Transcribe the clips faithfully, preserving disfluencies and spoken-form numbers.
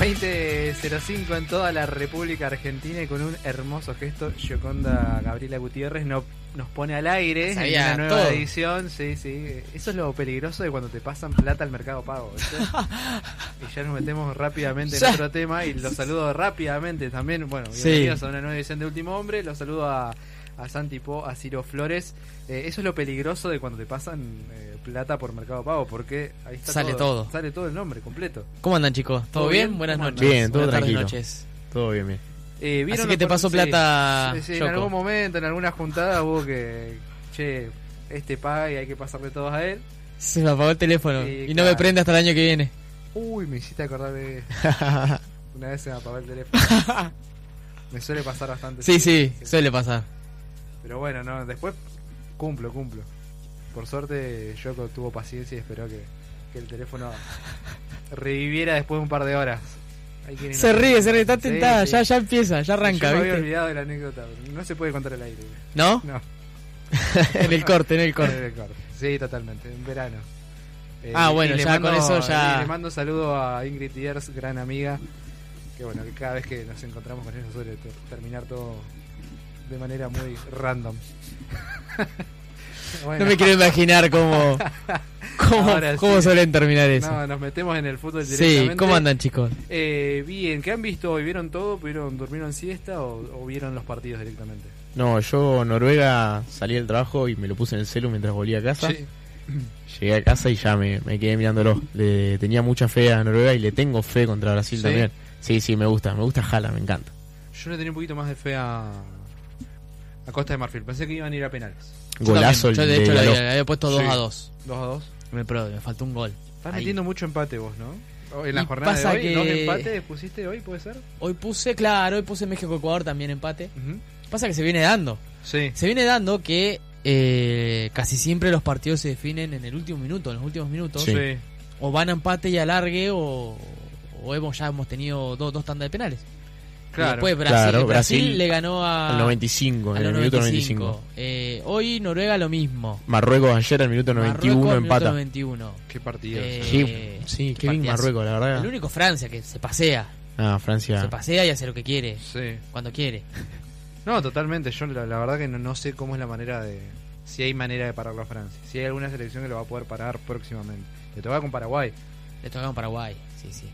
veinte cero cinco en toda la República Argentina y con un hermoso gesto, Yoconda Gabriela Gutiérrez no, nos pone al aire en una nueva todo. edición. Sí, sí. Eso es lo peligroso de cuando te pasan plata al Mercado Pago, ¿viste? Y ya nos metemos rápidamente en otro tema y los saludo rápidamente también. Bueno, bienvenidos sí. a una nueva edición de Último Hombre. Los saludo a, a Santi Po, a Ciro Flores. Eh, eso es lo peligroso de cuando te pasan eh, plata por Mercado Pago, porque ahí está sale todo, todo. Sale todo el nombre completo. ¿Cómo andan, chicos? ¿Todo, ¿Todo bien? bien? Buenas noches. Bien, todo Buenas tranquilo. Tardes, noches. Todo bien, bien. Eh, Así que te pasó sí, plata. Sí, sí, en algún momento, en alguna juntada hubo que, che, este paga y hay que pasarle todos a él. Se me apagó el teléfono sí, y claro. no me prende hasta el año que viene. Uy, me hiciste acordar de... Una vez se me apagó el teléfono. Me suele pasar bastante. Sí, sí, sí, suele pasar. Pero bueno, no, después cumplo, cumplo. Por suerte Yoko tuvo paciencia y esperó que, que el teléfono reviviera después de un par de horas. Se ríe, se ríe, está tentada, sí, sí. ya ya empieza, ya arranca. Yo me ¿viste? había olvidado de la anécdota, no se puede contar al aire. ¿No? No. en el corte, en el corte. En el corte. Sí, totalmente, en verano. Eh, ah, bueno, ya mando, con eso ya... Le mando saludo a Ingrid Diers, gran amiga, que bueno, que cada vez que nos encontramos con ella suele terminar todo de manera muy random. Bueno. No me quiero imaginar cómo cómo, cómo sí. suelen terminar eso. No, nos metemos en el fútbol directamente. Sí, ¿cómo andan, chicos? Eh, bien, ¿qué han visto hoy? ¿Vieron todo? ¿Vieron, ¿Durmieron siesta o, o vieron los partidos directamente? No, yo Noruega salí del trabajo y me lo puse en el celu mientras volví a casa. Sí. Llegué a casa y ya me, me quedé mirándolo. Le tenía mucha fe a Noruega y le tengo fe contra Brasil ¿Sí? también. Sí, sí, me gusta, me gusta Jala, me encanta. Yo le tenía un poquito más de fe a, a Costa de Marfil. Pensé que iban a ir a penales. Golazo el Yo de, de hecho le había, había puesto dos sí. a dos. dos a dos. Me, pero me faltó un gol. Estás Ahí. metiendo mucho empate vos, ¿no? En la y jornada de hoy, que... ¿dos empates pusiste hoy, puede ser? Hoy puse, claro, hoy puse México-Ecuador también empate. Uh-huh. Pasa que se viene dando. Sí. Se viene dando que eh, casi siempre los partidos se definen en el último minuto, en los últimos minutos. Sí. O van a empate y alargue o, o hemos ya hemos tenido dos, dos tandas de penales. Claro, después Brasil, claro, Brasil, Brasil le ganó a, al noventa y cinco, en el minuto noventa y cinco. Eh, hoy Noruega lo mismo. Marruecos ayer al minuto noventa y uno Marruecos, empata. Minuto noventa y uno. Qué partido. Eh, qué, sí, qué, qué bien Marruecos, la verdad. El único Francia que se pasea. Ah, Francia. Se pasea y hace lo que quiere. Sí. Cuando quiere. No, totalmente. Yo la, la verdad que no, no sé cómo es la manera de... Si hay manera de pararlo a Francia. Si hay alguna selección que lo va a poder parar próximamente. Le toca con Paraguay. Le toca con Paraguay, sí, sí.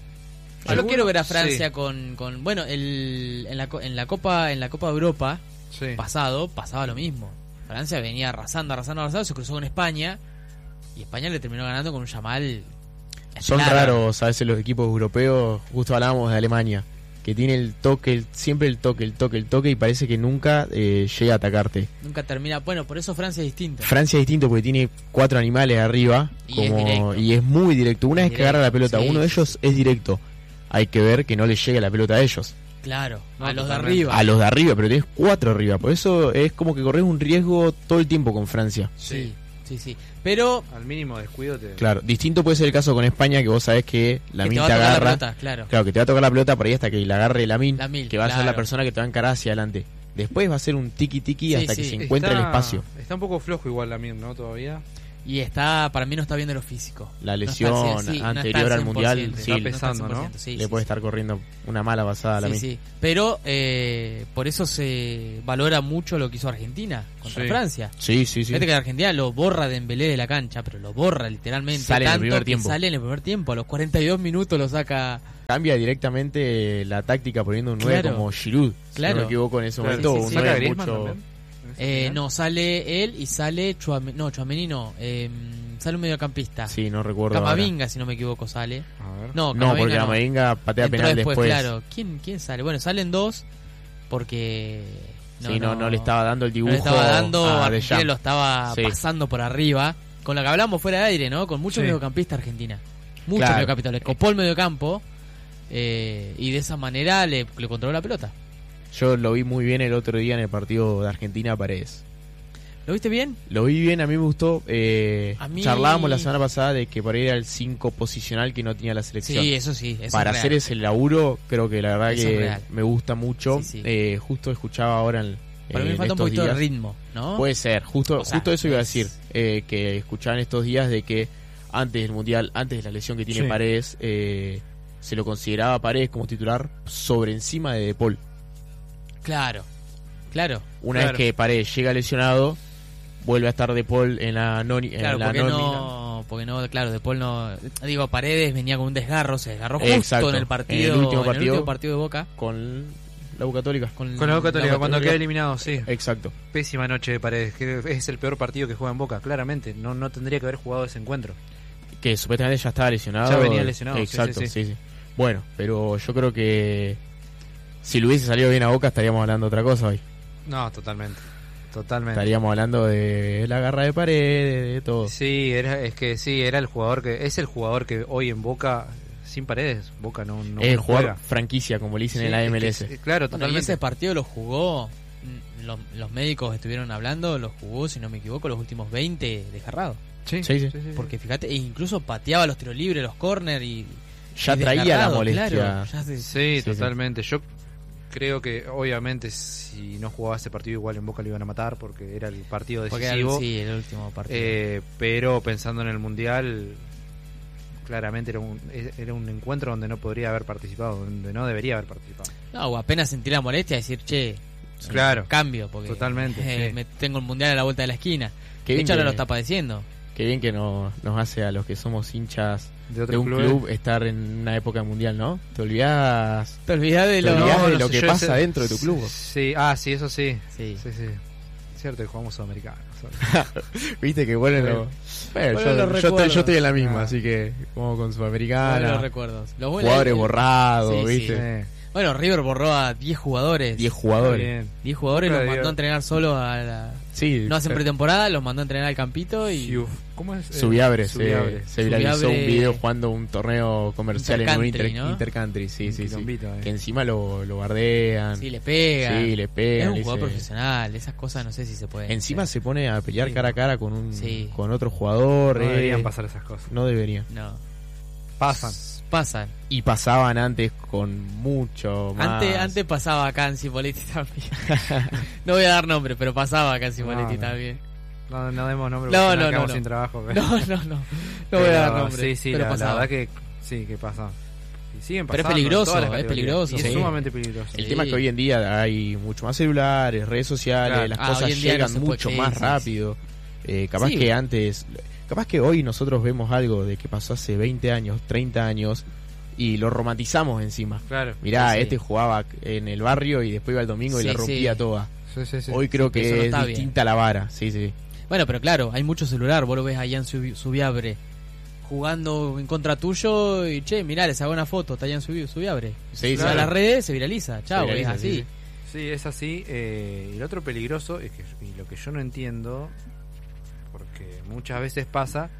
Yo lo quiero ver a Francia sí. con, con bueno, el, en la en la Copa en la Copa de Europa sí. pasado pasaba lo mismo. Francia venía arrasando, arrasando, arrasando, se cruzó con España y España le terminó ganando con un Yamal. Son raros a veces los equipos europeos, justo hablábamos de Alemania, que tiene el toque, el, siempre el toque, el toque, el toque y parece que nunca eh, llega a atacarte. Nunca termina, bueno, por eso Francia es distinto. Francia es distinto porque tiene cuatro animales arriba y, como, es, y es muy directo. Una es vez que agarra la pelota, sí, uno de ellos sí. es directo. Hay que ver que no le llegue la pelota a ellos. Claro, no, a los totalmente. de arriba. A los de arriba, pero tienes cuatro arriba. Por eso es como que corres un riesgo todo el tiempo con Francia. Sí, sí, sí. Pero al mínimo descuido te... Claro, distinto puede ser el caso con España, que vos sabés que la que Min te, te agarra. La pelota, claro. Claro, que te va a tocar la pelota por ahí hasta que la agarre la Min, la mil, que va claro. a ser la persona que te va a encarar hacia adelante. Después va a ser un tiki tiki sí, hasta sí. que se encuentre está, el espacio. Está un poco flojo igual la Min, ¿no? Todavía. Y está, para mí no está bien de lo físico. La lesión no está, sí, anterior no al Mundial sí, está pesando, ¿no? Sí, le sí, puede sí. estar corriendo una mala pasada a la sí, Min. Sí, pero eh, por eso se valora mucho lo que hizo Argentina contra sí. Francia. Sí, sí, sí. Fíjate que Argentina lo borra Dembélé de la cancha, pero lo borra literalmente. Sale en el tanto primer que tiempo. Sale en el primer tiempo, a los cuarenta y dos minutos lo saca. Cambia directamente la táctica poniendo un nueve claro. como Giroud. Claro. Si no me equivoco en ese Claro. momento. Sí, sí, un sí. nueve Griezmann mucho... también. Eh, no, sale él y sale Chouameni, no, Chouameni no, eh, sale un mediocampista. Sí, no recuerdo. Camavinga, ahora. si no me equivoco, sale. A ver. No, No, porque no. Camavinga patea Entró penal después, después. claro. ¿Quién, ¿Quién sale? Bueno, salen dos porque... No, sí, no, no, no le estaba dando el dibujo. No le estaba dando, a Argentina lo estaba sí. pasando por arriba. Con lo que hablamos fuera de aire, ¿no? Con muchos sí. mediocampistas Argentina. Muchos Claro. mediocampistas. Le copó el mediocampo eh, y de esa manera le, le controló la pelota. Yo lo vi muy bien el otro día en el partido de Argentina-Paredes. ¿Lo viste bien? Lo vi bien, a mí me gustó. Eh, A mí- Charlábamos la semana pasada de que por ahí era el cinco posicional que no tenía la selección. Sí, eso sí. Eso Para es hacer real. ese laburo, creo que la verdad Eso es que real. me gusta mucho. Sí, sí. Eh, justo escuchaba ahora en, Para mí eh, me en falta un estos poquito de días. ritmo, ¿no? Puede ser, justo O sea, justo eso iba a es- decir. Eh, que escuchaba en estos días de que antes del Mundial, antes de la lesión que tiene Sí. Paredes, eh, se lo consideraba a Paredes como titular sobre encima de De Paul. Claro, claro. Una claro. vez que Paredes llega lesionado, vuelve a estar De Paul en la, noni, claro, en la porque nómina. No, porque no, claro, De Paul no... Digo, Paredes venía con un desgarro, se desgarró justo Exacto, en el partido, en el último partido, en el último partido de Boca. Con la U Católica. Con, con la U Católica, la cuando queda eliminado, sí. Exacto. Pésima noche de Paredes, que es el peor partido que juega en Boca, claramente. No, no tendría que haber jugado ese encuentro. Que supuestamente ya estaba lesionado. Ya venía lesionado. Exacto, sí, sí, sí. sí, sí. Bueno, pero yo creo que si lo hubiese salido bien a Boca estaríamos hablando de otra cosa hoy. No, totalmente. Totalmente. Estaríamos hablando de la garra de Paredes, de todo. Sí, era, es que sí, era el jugador que es el jugador que hoy en Boca, sin Paredes, Boca no, no es el jugador juega. Franquicia, como le dicen Sí, en la M L S. Es que, claro, bueno, totalmente. y ese partido lo jugó, los, los médicos estuvieron hablando, lo jugó, si no me equivoco, los últimos veinte desgarrados. Sí, sí, sí. sí, sí. Porque fíjate, e incluso pateaba los tiros libres, los córner y... Ya y traía la molestia. Claro, ya se... Sí, sí, totalmente. Sí. Yo creo que obviamente si no jugaba ese partido igual en Boca lo iban a matar porque era el partido decisivo. Porque, sí, el último partido. Eh, pero pensando en el Mundial, claramente era un, era un encuentro donde no podría haber participado, donde no debería haber participado. No, o apenas sentí la molestia de decir, che, claro, cambio, porque totalmente, eh, sí. me tengo el Mundial a la vuelta de la esquina. Qué de hecho, ahora que, lo está padeciendo. Qué bien que no, nos hace a los que somos hinchas de, de un club, club estar en una época mundial, ¿no? Te olvidás, te olvidás de lo, te olvidás no, de no lo sé, que yo pasa ese, dentro de tu club. Sí, ah, sí, eso sí. Sí, sí, sí. Cierto que jugamos sudamericanos. Viste que bueno, lo, bueno, yo, yo, estoy, yo estoy en la misma, ah. así que como con Sudamericana. Los recuerdos. Los jugadores el, borrados, sí, ¿viste? Sí. Bueno, River borró a diez jugadores. diez jugadores. diez jugadores los mandó a entrenar solo a la... Sí, no hacen pretemporada, los mandó a entrenar al campito y... Uf, ¿cómo es? Subiabre, eh, Subiabre. Se, se viralizó Subiabre... un video jugando un torneo comercial en un inter, ¿no? intercountry, sí, sí, sí. Eh. Que encima lo, lo bardean. Sí, le pegan. Sí, le pegan. Es un jugador dice... profesional, esas cosas no sé si se pueden. Encima hacer. se pone a pelear sí. cara a cara con un sí. con otro jugador. No eh. deberían pasar esas cosas. No deberían. No. Pasan. Pasan. Y pasaban antes con mucho más. Antes, antes pasaba acá en Cipoletti también. No voy a dar nombre, pero pasaba acá en Cipoletti no, también. No, no demos nombre no, porque no, no, no, sin no. trabajo. Pero... No, no, no. No voy a dar nombre. Sí, sí, pero la, pasaba. la verdad que sí, que pasa. Y siguen pero pasando. es peligroso, es peligroso. Y sí. es sumamente peligroso. El sí. tema es que hoy en día hay mucho más celulares, redes sociales, claro. las ah, cosas llegan no mucho más sí, rápido. Sí. Eh, capaz sí. que antes, capaz que hoy nosotros vemos algo de que pasó hace veinte años, treinta años. Y lo romantizamos encima. Claro. Mirá, sí, este sí. jugaba en el barrio y después iba el domingo sí, y la rompía sí. toda. Sí, sí, sí. Hoy creo sí, que no es distinta bien. la vara. Sí, sí. Bueno, pero claro, hay mucho celular. Vos lo ves allá en Subiabre jugando en contra tuyo y che, mirá, les hago una foto, está allá en Subiabre. Sí, claro. A las redes se viraliza. Chao, es así. Sí, sí, es así. Eh, y el otro peligroso es que y lo que yo no entiendo, porque muchas veces pasa.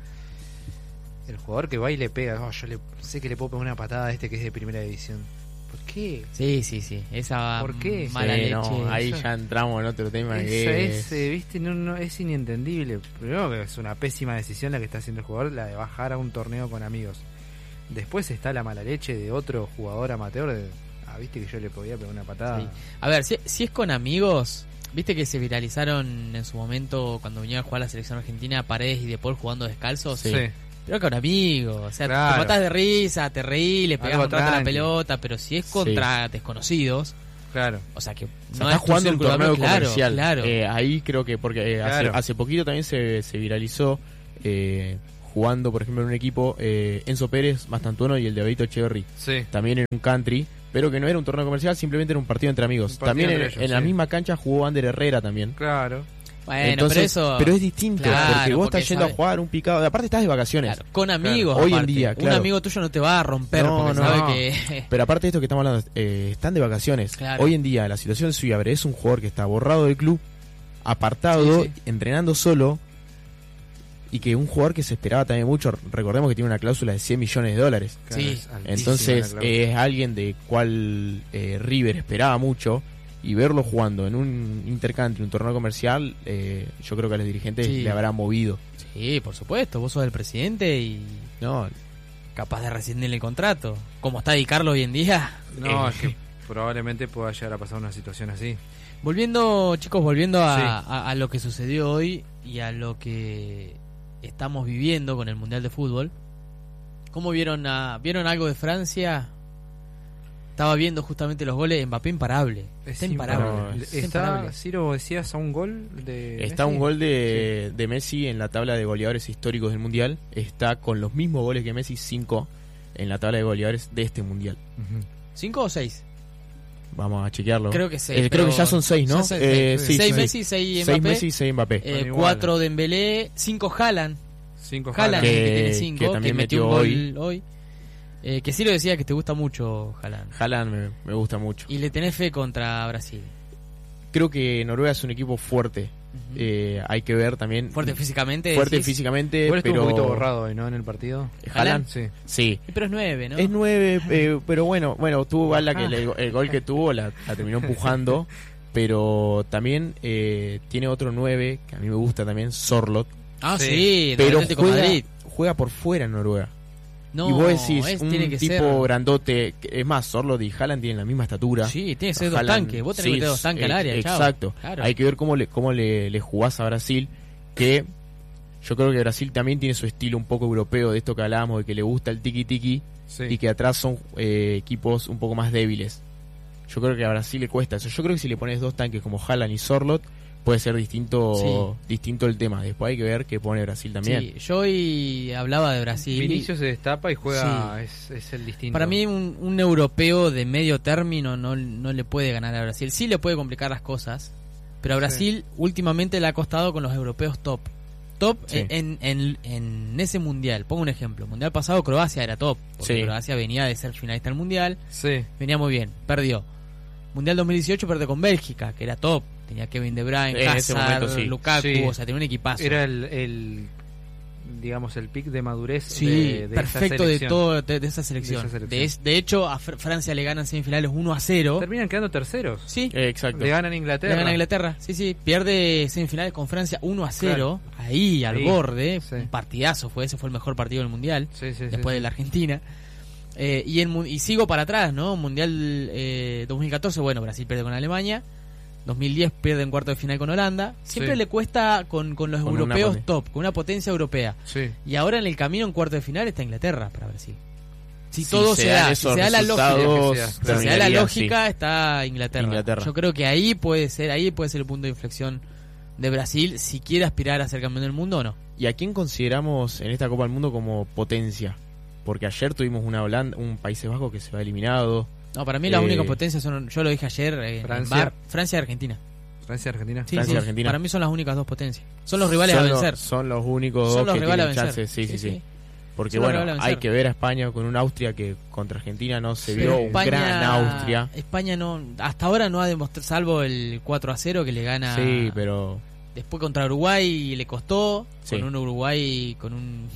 El jugador que va y le pega, oh, yo le, sé que le puedo pegar una patada a este que es de primera división. ¿Por qué? Sí, sí, sí. Esa ¿Por qué? mala sí, leche. No, ahí ya entramos en otro tema. Esa que es, eh, viste, no, no, es inentendible. Primero que es una pésima decisión la que está haciendo el jugador, la de bajar a un torneo con amigos. Después está la mala leche de otro jugador amateur. De, ah, viste que yo le podía pegar una patada. Sí. A ver, si, si es con amigos... Viste que se viralizaron en su momento cuando venía a jugar la selección argentina Paredes y De Paul jugando descalzos. Sí. Pero con amigos, o sea, claro. te matás de risa, te reí, le pegás atrás de la pelota, pero si es contra sí. desconocidos, claro, o sea que o sea, no estás jugando un torneo claro, comercial, claro. Eh, ahí creo que porque eh, claro. hace, hace poquito también se, se viralizó eh, jugando, por ejemplo, en un equipo eh, Enzo Pérez, Mastantuono y el de Abelito Echeverry, sí. también en un country, pero que no era un torneo comercial, simplemente era un partido entre amigos. Partido también entre en, ellos, en sí. la misma cancha jugó Ander Herrera también. Claro. Bueno, Entonces, pero eso... pero es distinto, claro, porque vos porque estás yendo sabe... a jugar un picado. Aparte estás de vacaciones. Claro, con amigos, claro. Hoy aparte. en día, claro. Un amigo tuyo no te va a romper no, porque no, sabe no. que... Pero aparte de esto que estamos hablando, eh, están de vacaciones. Claro. Hoy en día la situación de Subiabre es un jugador que está borrado del club, apartado, sí, sí. entrenando solo, y que un jugador que se esperaba también mucho, recordemos que tiene una cláusula de cien millones de dólares. Claro, sí. Entonces es alguien de cual eh, River esperaba mucho. Y verlo jugando en un intercountry, un torneo comercial, eh, yo creo que a los dirigentes sí. le habrá movido. Sí, por supuesto, vos sos el presidente y no capaz de rescindirle el contrato. Como está Di Carlo hoy en día. No, eh. es que probablemente pueda llegar a pasar una situación así. Volviendo, chicos, volviendo a, sí. a, a lo que sucedió hoy y a lo que estamos viviendo con el Mundial de Fútbol. ¿Cómo vieron a, vieron algo de Francia? estaba viendo justamente los goles, Mbappé imparable. Es está imparable. Está, está Ciro, decías, a un gol de Está Messi. un gol de, sí. de Messi en la tabla de goleadores históricos del Mundial. Está con los mismos goles que Messi, cinco en la tabla de goleadores de este Mundial. Uh-huh. ¿Cinco o seis? Vamos a chequearlo. Creo que seis. Eh, creo que ya son seis, ¿no? Seis, eh, sí, seis sí. Messi, seis Mbappé. Seis Messi, seis Mbappé. Eh, cuatro Dembélé, cinco Haaland. Cinco Haaland, que, que tiene cinco, que también que metió, metió un gol hoy. hoy. Eh, que sí lo decía que te gusta mucho Haaland. Haaland me, me gusta mucho. Y le tenés fe contra Brasil. Creo que Noruega es un equipo fuerte. Uh-huh. eh, hay que ver también. Fuerte físicamente. Fuerte decís. físicamente, Igual pero. Estuvo un poquito borrado hoy, ¿no? En el partido. ¿Haaland? Sí. Sí. Pero es nueve, ¿no? Es nueve, eh, pero bueno, bueno, tuvo bala que el, el gol que tuvo la, la terminó empujando. Pero también eh, tiene otro nueve que a mí me gusta también, Sorloth. Ah, sí, sí pero juega, juega por fuera en Noruega. No, y vos decís, es, un tiene que tipo ser... grandote, es más, Sorloth y Haaland tienen la misma estatura. Sí, tiene que ser dos tanques, vos tenés sí, que meter dos tanques al área, exacto. Claro. Hay que ver cómo le, cómo le, le jugás a Brasil, que yo creo que Brasil también tiene su estilo un poco europeo, de esto que hablábamos, de que le gusta el tiki-tiki, sí. y que atrás son eh, equipos un poco más débiles. Yo creo que a Brasil le cuesta eso. Yo creo que si le pones dos tanques como Haaland y Sorloth, puede ser distinto sí. distinto el tema. Después hay que ver qué pone Brasil también. Sí, yo hoy hablaba de Brasil. Vinicius se destapa y juega, sí. es, es el distinto. Para mí un, un europeo de medio término no, no le puede ganar a Brasil. Sí le puede complicar las cosas, pero a Brasil sí. últimamente le ha costado con los europeos top. Top sí. en, en, en ese mundial. Pongo un ejemplo. El mundial pasado Croacia era top. Porque sí. Croacia venía de ser finalista del mundial. Sí. Venía muy bien. Perdió. Mundial dos mil dieciocho perdió con Bélgica, que era top. Tenía Kevin De Bruyne, en Hazard, ese momento, sí. Lukaku, sí. o sea, tenía un equipazo. Era el, el digamos, el pick de madurez sí, de, de perfecto de todo de, de esa selección. De, esa selección. De, de hecho, a Fr- Francia le ganan semifinales uno a cero. Terminan quedando terceros. Sí, eh, exacto. Le ganan a Inglaterra. Le ganan a Inglaterra, sí, sí. Pierde semifinales con Francia uno a cero. Claro. Ahí, al Ahí. borde. Sí. Un partidazo fue, ese fue el mejor partido del mundial. Sí, sí, después sí, de la Argentina. Eh, y, en, y sigo para atrás, ¿no? Mundial eh, dos mil catorce, bueno, Brasil pierde con Alemania. dos mil diez pierde en cuarto de final con Holanda. Siempre sí. le cuesta con, con los con europeos top, con una potencia europea. Sí. Y ahora en el camino en cuarto de final está Inglaterra para Brasil. Si sí, todo se, se da, si se da la lógica, si se da la lógica sí. está Inglaterra. Inglaterra. Yo creo que ahí puede ser, ahí puede ser el punto de inflexión de Brasil si quiere aspirar a ser campeón del mundo o no. ¿Y a quién consideramos en esta Copa del Mundo como potencia? Porque ayer tuvimos una Holanda, un Países Bajos que se va eliminado. No, para mí las eh, únicas potencias son, yo lo dije ayer, eh, Francia. Bar, Francia y Argentina. Francia y Argentina. Sí, Francia sí, Argentina. Para mí son las únicas dos potencias. Son los rivales son a vencer. Los, son los únicos son dos los que rivales tienen a vencer. chances. Sí, sí, sí. sí. Porque son bueno, hay que ver a España con un Austria que contra Argentina no se sí. vio España, un gran Austria. España no, hasta ahora no ha demostrado, salvo el cuatro a cero que le gana. Sí, pero después contra Uruguay le costó, sí. con un Uruguay con un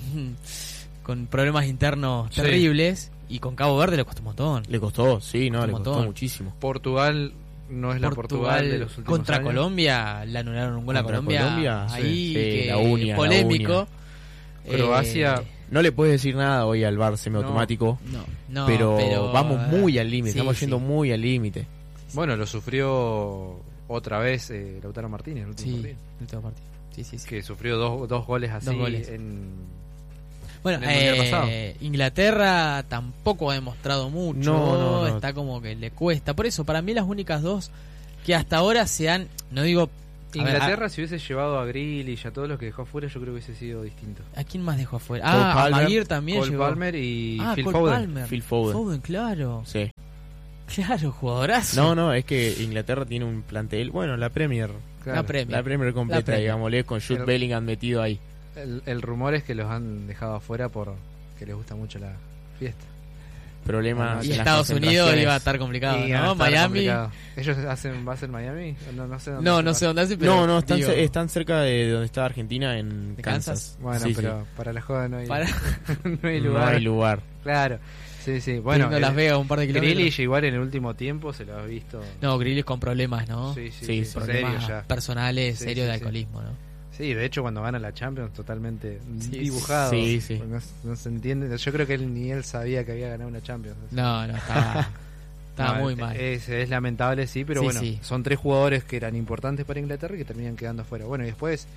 con problemas internos sí. terribles. Y con Cabo Verde le costó un montón. Le costó, sí, no, le costó muchísimo. Portugal no es la Portugal, Portugal de los últimos contra años. Colombia, le anularon un gol a Colombia. Colombia ahí, sí, que la unia, polémico. La unia. Croacia. Eh, no le puedes decir nada hoy al V A R semiautomático. No, no, pero, pero vamos muy al límite, sí, estamos yendo sí. muy al límite. Bueno, lo sufrió otra vez eh, Lautaro Martínez, el último sí, partido. El último partido. Sí, sí, sí. Que sufrió dos, dos goles así dos goles. en. Bueno, eh, Inglaterra tampoco ha demostrado mucho, no, no, no. Está como que le cuesta. Por eso, para mí las únicas dos que hasta ahora se han, no digo... Inglaterra, ver, a, si hubiese llevado a Grealish y a todos los que dejó afuera, yo creo que hubiese sido distinto. ¿A quién más dejó afuera? Cole Ah, Palmer, a Maguire también Cole llegó. Palmer y ah, Phil Cole Foden. Palmer. Phil Foden. Foden, claro. Sí. Claro, jugadorazo. No, no, es que Inglaterra tiene un plantel, bueno, la Premier. Claro. La Premier. La Premier completa, la Premier. digámosle, con Jude el, Bellingham metido ahí. El, el rumor es que los han dejado afuera por que les gusta mucho la fiesta. Problemas. Y Estados Unidos iba a estar complicado, y ¿no? Miami. Complicado. ¿Ellos hacen, va a ser Miami? No, no sé dónde. No, no sé dónde hace, pero. No, no, están, digo, están cerca de donde está Argentina, en Kansas. Kansas. Bueno, sí, pero sí. para la joda no hay, para... no hay lugar. No hay lugar. Claro. Sí, sí. Bueno, no Las Vegas, un par de kilómetros. Grealish igual en el último tiempo se lo has visto. No, Grealish con problemas, ¿no? Sí, sí, sí, sí problemas serio ya. personales, sí, serios sí, de sí. alcoholismo, ¿no? Sí, de hecho cuando gana la Champions totalmente sí, dibujado. Sí, sí. No, no se entiende. Yo creo que él ni él sabía que había ganado una Champions. No, no, estaba, estaba no, muy mal. Es, es lamentable, sí, pero sí, bueno, sí. son tres jugadores que eran importantes para Inglaterra y que terminan quedando afuera. Bueno, y después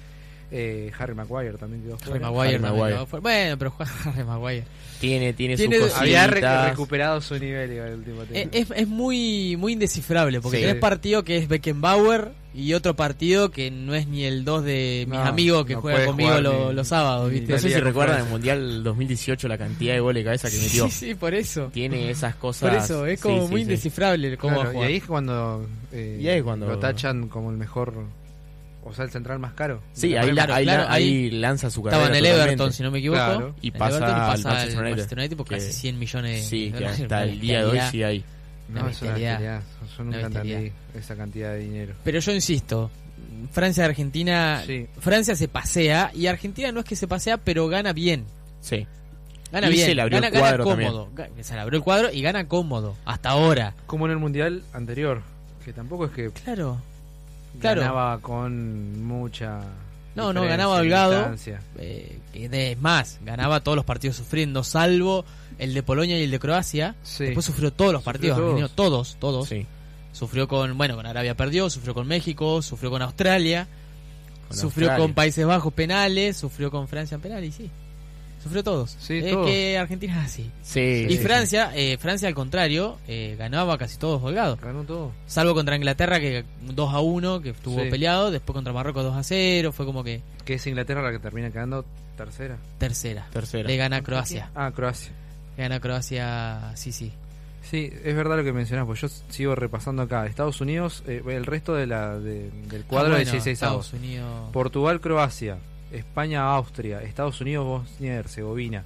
Eh, Harry Maguire también quedó fuera. Harry Maguire, Harry también Maguire. quedó fuera. Bueno, pero juega Harry Maguire. Tiene, tiene, Tiene- sus cositas. Había re- recuperado su nivel igual, el último Es, tiempo. es, es muy muy indescifrable, porque Sí. tenés partido que es Beckenbauer y otro partido que no es ni el dos de mis No, amigos que no juegan puede conmigo jugar lo- ni- los sábados, ni ¿viste? No sé si Italia recuerdan con el Mundial dos mil dieciocho la cantidad de goles de cabeza que metió. Sí, sí, por eso. Tiene esas cosas. Por eso, es como Sí, sí, muy sí. indescifrable cómo va a Claro, y jugar. ahí es cuando, eh, Y ahí es cuando- lo tachan como el mejor, o sea, el central más caro. Sí, De la ahí, Premier. la- ahí, claro, la- ahí ahí lanza su carrera. Estaba en el totalmente. Everton, si no me equivoco. Claro. Y En el pasa Everton y al pasa Manchester al United. Manchester United por Que- casi cien millones Sí, de que dólares. hasta Una el día de hoy bestialidad. sigue ahí. No, Una es una bestialidad. bestialidad. Yo nunca Una entendí bestialidad. esa cantidad de dinero. Pero yo insisto, Francia-Argentina, Sí. Francia se pasea y Argentina no es que se pasea, pero gana bien. Sí. Gana Y bien, se le abrió gana, el cuadro gana cómodo. Ga- Se le abrió el cuadro y gana cómodo, hasta ahora. Como en el mundial anterior, que tampoco es que Claro, claro. ganaba con mucha. No, no, diferencia, ganaba holgado. distancia. Eh, que de- es más, ganaba todos los partidos sufriendo, salvo el de Polonia y el de Croacia. Sí. Después sufrió todos los Sufrió partidos, todos. argentinos, todos, todos. Sí. Sufrió con, bueno, con Arabia perdió, sufrió con México, sufrió con Australia, Con sufrió Australia. con Países Bajos penales, sufrió con Francia en penales, sí. Sufrió todos. Sí, es todos. que Argentina es así. Sí. Y sí, Francia, eh, Francia al contrario, eh, ganaba casi todos holgados. Ganó todo. Salvo contra Inglaterra, que dos a uno, que estuvo Sí. peleado. Después contra Marruecos dos a cero, fue como que Que es Inglaterra la que termina quedando tercera. tercera. Tercera. Le gana a Croacia. Ah, Croacia. Le gana a Croacia, sí, sí. Sí, es verdad lo que mencionas, pues yo sigo repasando acá. Estados Unidos, eh, el resto de la de- del cuadro Ah, de bueno, dieciséis Estados avos. Unidos. Portugal, Croacia, España, Austria, Estados Unidos, Bosnia y Herzegovina.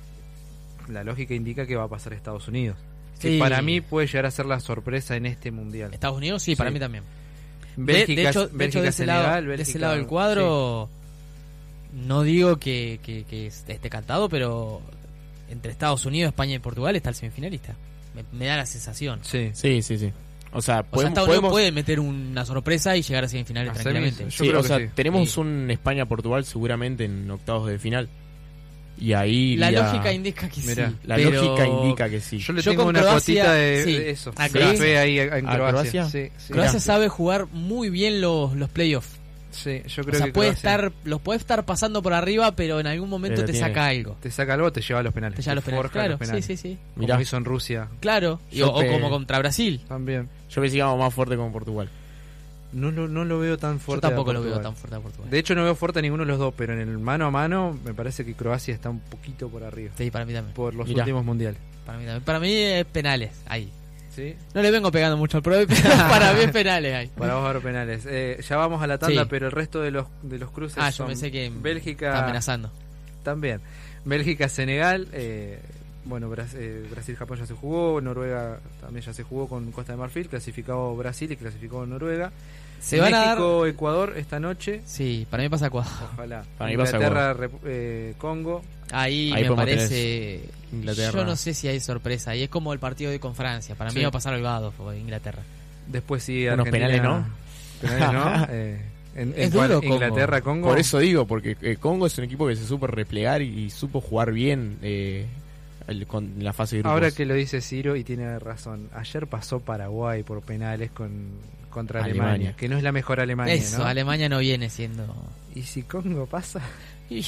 La lógica indica que va a pasar Estados Unidos. Que Sí. para mí puede llegar a ser la sorpresa en este mundial. Estados Unidos, sí, para Sí. mí también. Bélgica, de, de hecho, de, Bélgica, hecho, de ese Senegal, lado, de Bélgica, ese lado del cuadro, no digo que, que, que esté cantado, pero entre Estados Unidos, España y Portugal está el semifinalista. Me, me da la sensación. Sí. Sí, sí, sí. O sea, O sea, podemos, Estados Unidos podemos- puede meter una sorpresa y llegar a semifinales A semis, tranquilamente. yo sí, creo o que sea, sí. tenemos Sí. un España-Portugal seguramente en octavos de final. Y ahí La iría- lógica indica que Mirá, sí. La pero lógica indica que sí. Yo le Yo tengo con una Croacia, cotita de, sí. de eso. A de Croacia. fe ahí en ¿A Croacia. Croacia? Sí, sí. Croacia Mirá. sabe jugar muy bien los, los playoffs. Sí, yo O creo sea, que puede Croacia estar, los puede estar pasando por arriba, pero en algún momento Pero te tiene- saca algo. te saca algo, te lleva a los penales. Te lleva a los penales. forja Claro, los penales. sí, sí, sí. Como Mirá. hizo en Rusia Claro. Y- Yo o, o pe- como contra Brasil. también. Yo pensé que íbamos más fuerte con Portugal. No lo, no lo veo tan Yo fuerte. a tampoco lo Portugal. veo tan fuerte a Portugal. De hecho, no veo fuerte a ninguno de los dos, pero en el mano a mano me parece que Croacia está un poquito por arriba. Sí, para mí también. Por los Mirá. últimos mundiales. Para mí también. Para mí es penales, ahí. ¿Sí? No le vengo pegando mucho al pro, pero para mí es penales ahí. Para vos ver penales. Eh, ya vamos a la tanda, Sí. pero el resto de los, de los cruces Ah, yo son pensé que Bélgica está amenazando. también. Bélgica, Senegal. Eh, bueno, Bras- eh, Brasil-Japón ya se jugó. Noruega también ya se jugó con Costa de Marfil. Clasificado Brasil y clasificado Noruega. Se van a dar... México, Ecuador esta noche. Sí, para mí pasa Ecuador. Ojalá. Para mí pasa Inglaterra, Repu- eh, Congo. Ahí, Ahí me podemos parece... Inglaterra. Yo no sé si hay sorpresa. Y es como el partido de hoy con Francia. Para mí Sí. va a pasar holgado por Inglaterra. Después sí, Unos Argentina. penales, ¿no? Penales, ¿no? Eh, en, Es en cual- duro, Congo. Inglaterra, Congo. Por eso digo, porque eh, Congo es un equipo que se supo replegar y, y supo jugar bien eh, el- con la fase de grupos. Ahora que lo dice Ciro y tiene razón, ayer pasó Paraguay por penales con contra Alemania, Alemania. que no es la mejor Alemania, Eso, ¿no? Alemania no viene siendo... Y si Congo pasa, Qué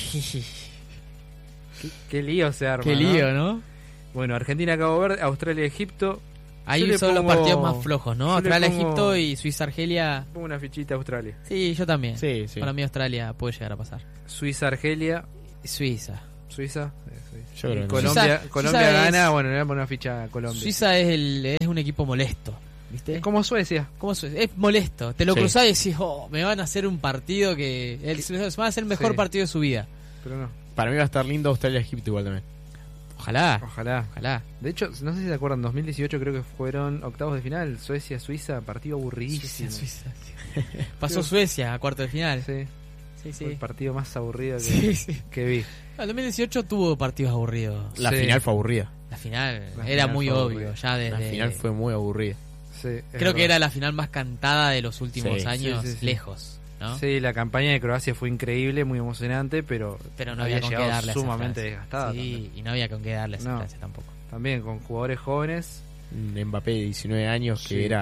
qué, qué lío se arma. ¿no? lío, ¿no? Bueno, Argentina, Cabo Verde, Australia, Egipto. Ahí Yo le son los pongo- partidos más flojos, ¿no? yo le Australia, pongo- Egipto y Suiza, Argelia. Pongo una fichita a Australia. Sí, yo también. Sí, sí. Para mí Australia puede llegar a pasar. Suiza, Argelia, Suiza. Suiza. eh, Suiza. Yo creo Y que no. Colombia, Suiza- Colombia Suiza gana, es- bueno, le voy a poner una ficha a Colombia. Suiza es el es un equipo molesto, ¿viste? Es como Suecia. ¿Cómo su- es molesto. Te lo Sí. cruzás y decís, oh, me van a hacer un partido que... El, van a hacer el mejor Sí. partido de su vida. Pero no. Para mí va a estar lindo Australia-Egipto igual también. Ojalá, Ojalá. ojalá. De hecho, no sé si se acuerdan, dos mil dieciocho creo que fueron octavos de final, Suecia-Suiza, partido aburridísimo. Suiza, Suiza. Pasó Suecia a cuarto de final. Sí, Sí, fue el sí. partido más aburrido que, Sí, sí. que vi. El dos mil dieciocho tuvo partidos aburridos. La Sí. final fue aburrida. La final La era final muy fue obvio, aburrida. ya desde... La final fue muy aburrida. Sí, es Creo que verdad. era la final más cantada de los últimos Sí, años, sí, sí, sí. lejos, ¿no? Sí, la campaña de Croacia fue increíble, muy emocionante, pero, Pero no había con qué llegado darle a esa sumamente Francia. desgastada. Sí, También. y no había con qué darle a esa No. Francia tampoco. También con jugadores jóvenes. Un Mbappé de diecinueve años que Sí. era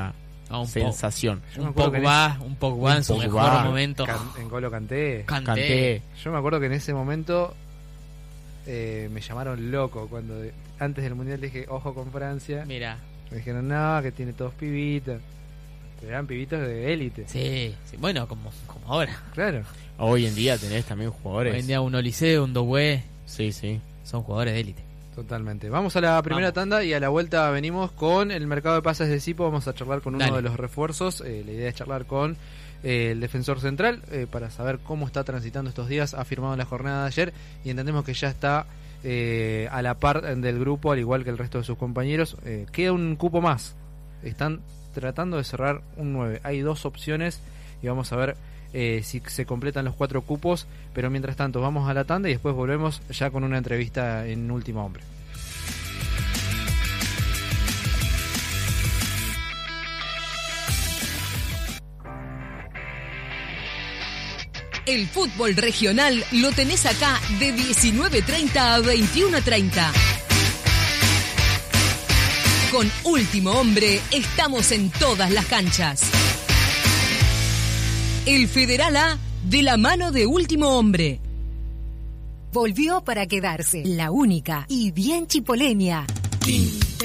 Ah, un sensación. Po- un Pogba, un Pogba en su Pogba, mejor momento. Can, en Golo Kanté. Kanté. Yo me acuerdo que en ese momento eh, me llamaron loco cuando de, antes del Mundial dije, ojo con Francia. Mira. Me dijeron, no, que tiene todos pibitos. Pero eran pibitos de élite. Sí, sí, bueno, como, como ahora. Claro. Hoy en día tenés también jugadores. Hoy en día un Olise, un Doué. Sí, sí. Son jugadores de élite. Totalmente. Vamos a la primera Vamos. tanda y a la vuelta venimos con el mercado de pases de Sipo. Vamos a charlar con uno Dale. de los refuerzos. Eh, la idea es charlar con eh, el defensor central eh, para saber cómo está transitando estos días. Ha firmado en la jornada de ayer y entendemos que ya está eh, a la par del grupo, al igual que el resto de sus compañeros. Eh, queda un cupo más. Están tratando de cerrar un nueve. Hay dos opciones y vamos a ver eh, si se completan los cuatro cupos. Pero mientras tanto vamos a la tanda y después volvemos ya con una entrevista en Último Hombre. El fútbol regional lo tenés acá de diecinueve treinta a veintiuno treinta. Con Último Hombre estamos en todas las canchas. El Federal A de la mano de Último Hombre. Volvió para quedarse, la única y bien chipoleña.